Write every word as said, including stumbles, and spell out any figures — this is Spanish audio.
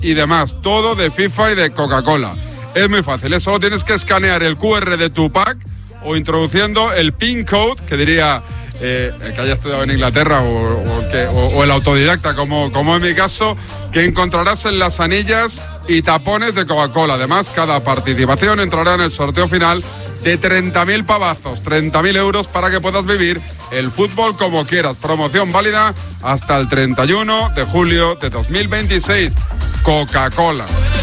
y demás. Todo de FIFA y de Coca-Cola. Es muy fácil, solo tienes que escanear el cu erre de tu pack o introduciendo el pin code, que diría eh, el que haya estudiado en Inglaterra o, o, que, o, o el autodidacta, como, como en mi caso, que encontrarás en las anillas y tapones de Coca-Cola. Además, cada participación entrará en el sorteo final de treinta mil pavazos, treinta mil euros para que puedas vivir el fútbol como quieras. Promoción válida hasta el treinta y uno de julio de dos mil veintiséis. Coca-Cola.